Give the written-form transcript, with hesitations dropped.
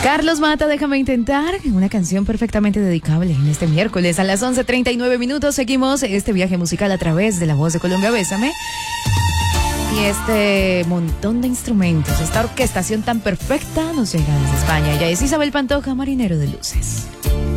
Carlos Mata, déjame intentar, una canción perfectamente dedicable en este miércoles a las 11:39. Seguimos este viaje musical a través de La Voz de Colombia, Bésame. Y este montón de instrumentos, esta orquestación tan perfecta nos llega desde España. Ella es Isabel Pantoja, Marinero de Luces.